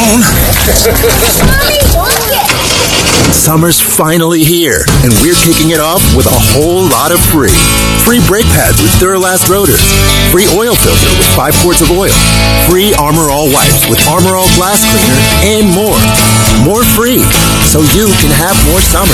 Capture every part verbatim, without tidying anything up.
zone. Summer's finally here, and we're kicking it off with a whole lot of free. Free brake pads with Duralast rotors. Free oil filter with five quarts of oil. Free Armor All wipes with Armor All glass cleaner, and more. More free, so you can have more summer.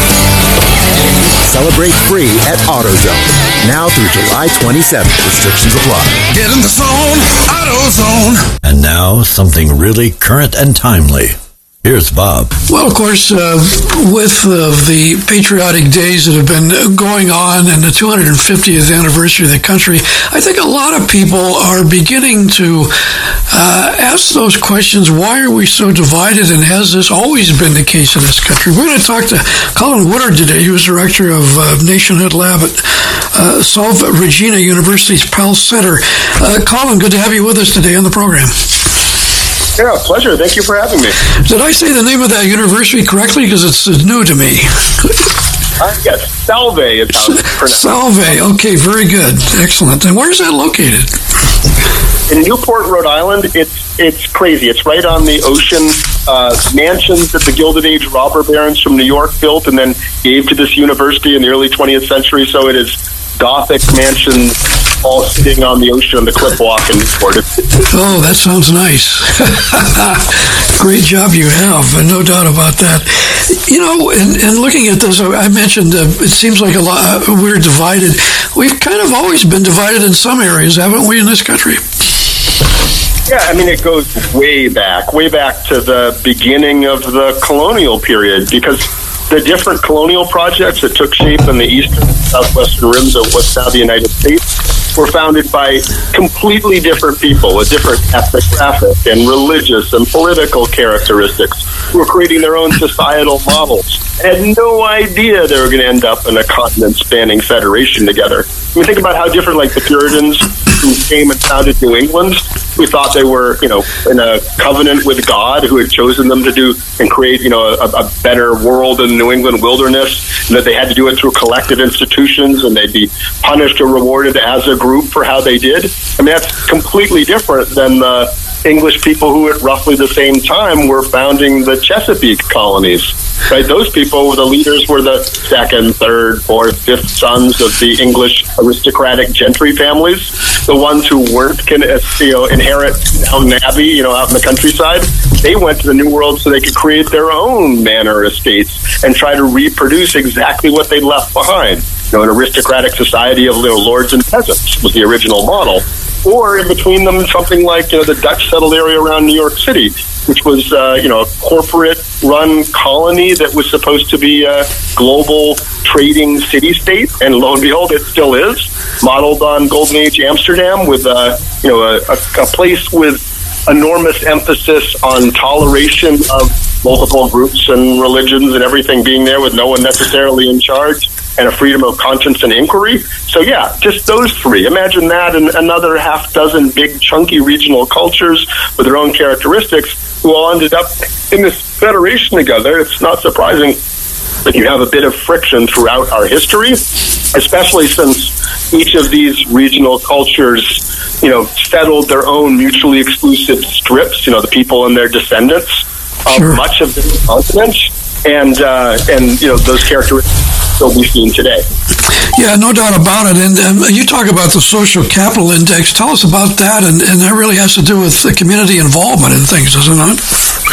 Celebrate free at AutoZone. Now through July twenty-seventh. Restrictions apply. Get in the zone, AutoZone. And now, something really current and timely. Here's Bob. Well, of course, uh, with uh, the patriotic days that have been going on and the two hundred fiftieth anniversary of the country, I think a lot of people are beginning to uh, ask those questions. Why are we so divided, and has this always been the case in this country? We're going to talk to Colin Woodard today. He was director of uh, Nationhood Lab at uh, Salve Regina University's Pell Center. Uh, Colin, good to have you with us today on the program. Yeah, pleasure. Thank you for having me. Did I say the name of that university correctly? Because it's, it's new to me. Uh, yes, Salve is how it's pronounced. Salve. Okay, very good. Excellent. And where is that located? In Newport, Rhode Island. It's it's crazy. It's right on the ocean. Uh, mansions that the Gilded Age robber barons from New York built and then gave to this university in the early twentieth century. So it is Gothic mansions all sitting on the ocean on the cliff walk in Newport. Oh, that sounds nice. Great job you have, no doubt about that. You know, and, and looking at this, I mentioned uh, it seems like a lot, uh, we're divided. We've kind of always been divided in some areas, haven't we, in this country? Yeah, I mean, it goes way back, way back to the beginning of the colonial period, because the different colonial projects that took shape in the eastern and southwestern rims of what's now the United States were founded by completely different people with different ethnographic and religious and political characteristics who were creating their own societal models and had no idea they were going to end up in a continent-spanning federation together. I mean, think about how different, like, the Puritans who came and founded New England, who thought they were, you know, in a covenant with God, who had chosen them to do and create, you know, a, a better world in the New England wilderness, and that they had to do it through collective institutions, and they'd be punished or rewarded as a group for how they did. I mean, that's completely different than the English people who at roughly the same time were founding the Chesapeake colonies. Right? Those people, the leaders, were the second, third, fourth, fifth sons of the English aristocratic gentry families. The ones who weren't going to, you know, inherit Downton Abbey, you know, out in the countryside, they went to the New World so they could create their own manor estates and try to reproduce exactly what they left behind. You know, an aristocratic society of, you know, lords and peasants was the original model. Or in between them, something like, you know, the Dutch settled area around New York City, which was, uh, you know, a corporate-run colony that was supposed to be a global trading city-state, and lo and behold, it still is, modeled on Golden Age Amsterdam with, uh, you know, a, a, a place with enormous emphasis on toleration of multiple groups and religions and everything being there with no one necessarily in charge, and a freedom of conscience and inquiry. So yeah, just those three. Imagine that and another half dozen big, chunky regional cultures with their own characteristics who all ended up in this federation together. It's not surprising that you have a bit of friction throughout our history, especially since each of these regional cultures, you know, settled their own mutually exclusive strips, you know, the people and their descendants of sure. much of the continent. And, uh, and you know, those characteristics still be seen today. Yeah, no doubt about it. And um, you talk about the social capital index. Tell us about that. And, and that really has to do with the community involvement and things, does it not?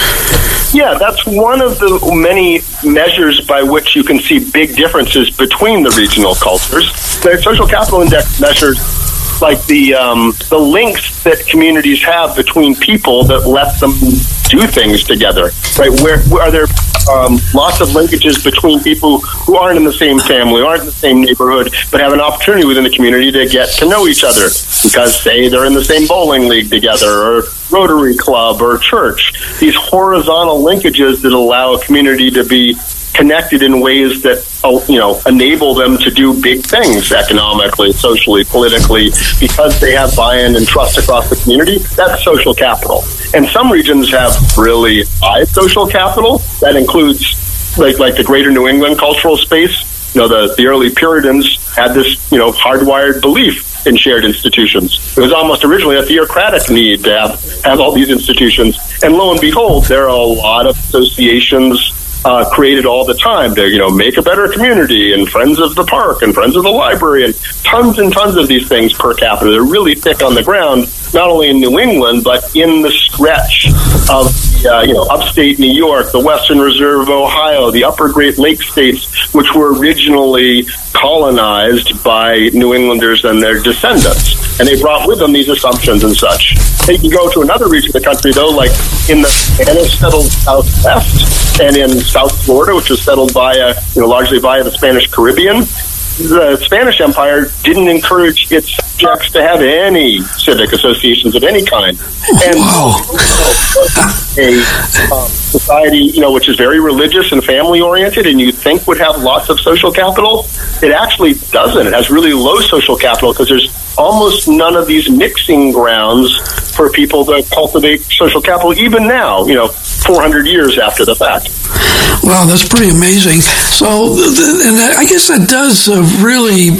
Yeah, that's one of the many measures by which you can see big differences between the regional cultures. The social capital index measures like the um, the links that communities have between people that let them do things together, right? Where, where are there um, lots of linkages between people who aren't in the same family, aren't in the same neighborhood, but have an opportunity within the community to get to know each other because, say, they're in the same bowling league together or Rotary Club or church. These horizontal linkages that allow a community to be connected in ways that, you know, enable them to do big things economically, socially, politically, because they have buy-in and trust across the community. That's social capital. And some regions have really high social capital. That includes, like, like the greater New England cultural space. You know, the, the early Puritans had this, you know, hardwired belief in shared institutions. It was almost originally a theocratic need to have, have all these institutions. And lo and behold, there are a lot of associations uh, created all the time to, you know, make a better community, and Friends of the Park and Friends of the Library, and tons and tons of these things per capita. They're really thick on the ground, not only in New England, but in the stretch of, uh, you know, upstate New York, the Western Reserve of Ohio, the upper Great Lakes states, which were originally colonized by New Englanders and their descendants. And they brought with them these assumptions and such. They can go to another region of the country, though, like in the Spanish-settled Southwest and in South Florida, which was settled via, you know, largely via the Spanish Caribbean. The Spanish Empire didn't encourage its subjects to have any civic associations of any kind. And wow. a um, society, you know, which is very religious and family-oriented, and you think would have lots of social capital, it actually doesn't. It has really low social capital because there's almost none of these mixing grounds for people to cultivate social capital, even now, you know, four hundred years after the fact. Wow, that's pretty amazing. So, and I guess that does uh, really,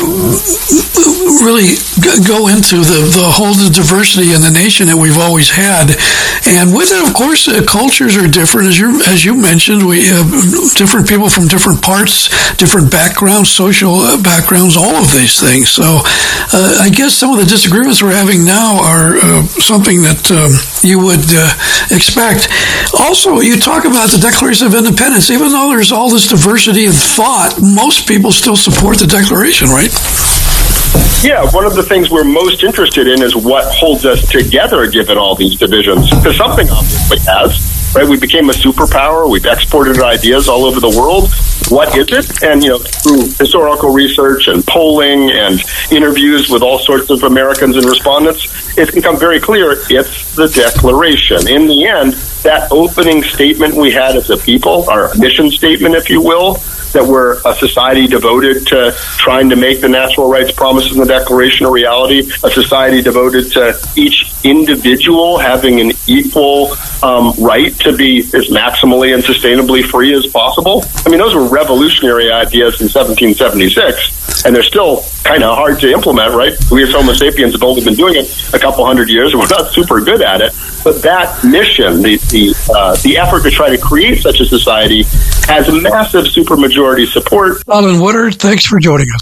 really go into the, the whole diversity in the nation that we've always had. And with it, of course, uh, cultures are different. As you as you mentioned, we have different people from different parts, different backgrounds, social backgrounds, all of these things. So, uh, I guess some of the disagreements we're having now are uh, something that um, you would uh, expect. Also, you talk about the Declaration of Independence. Even though there's all this diversity in thought, most people still support the Declaration, right? Yeah, one of the things we're most interested in is what holds us together given all these divisions. Because something obviously has, right? We became a superpower. We've exported ideas all over the world. What is it? And, you know, through historical research and polling and interviews with all sorts of Americans and respondents, it's become very clear it's the Declaration. In the end, that opening statement we had as a people, our mission statement, if you will, that we're a society devoted to trying to make the natural rights promises in the Declaration a reality, a society devoted to each individual having an equal um, right to be as maximally and sustainably free as possible. I mean, those were revolutionary ideas in seventeen seventy-six, and they're still kind of hard to implement, right? We as Homo sapiens have only been doing it a couple hundred years, and we're not super good at it. But that mission, the the, uh, the effort to try to create such a society, has massive supermajority support. Alan Woodard, thanks for joining us.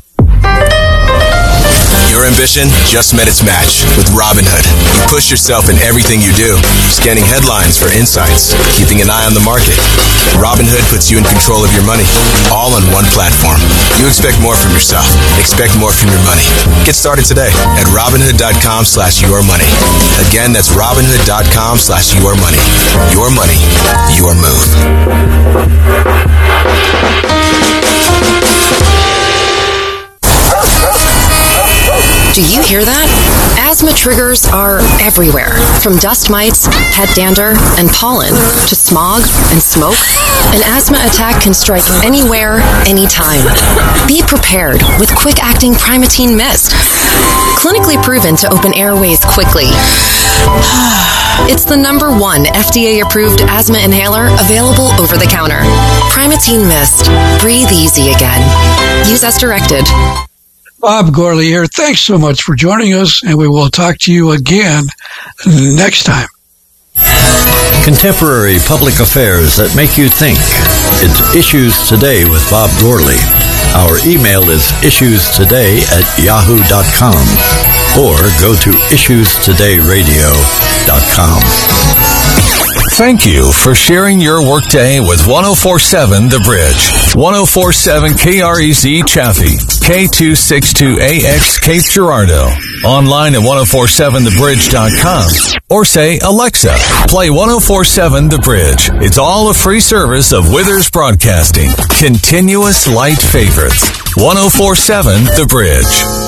Your ambition just met its match with Robinhood. You push yourself in everything you do, scanning headlines for insights, keeping an eye on the market. Robinhood puts you in control of your money, all on one platform. You expect more from yourself. Expect more from your money. Get started today at Robinhood.com slash your money. Again, that's Robinhood.com slash your money. Your money, your move. Do you hear that? Asthma triggers are everywhere, from dust mites, head dander, and pollen, to smog and smoke. An asthma attack can strike anywhere, anytime. Be prepared with quick-acting Primatene Mist. Clinically proven to open airways quickly. It's the number one F D A-approved asthma inhaler available over the counter. Primatene Mist. Breathe easy again. Use as directed. Bob Gourley here. Thanks so much for joining us, and we will talk to you again next time. Contemporary public affairs that make you think. It's Issues Today with Bob Gourley. Our email is issuestoday at yahoo dot com or go to issues today radio dot com. Thank you for sharing your workday with one oh four point seven The Bridge. one oh four point seven K R E Z Chaffee, K two sixty-two A X Cape Girardeau. Online at ten forty-seven the bridge dot com. Or say, Alexa, play ten forty-seven The Bridge. It's all a free service of Withers Broadcasting. Continuous light favorites. ten forty-seven The Bridge.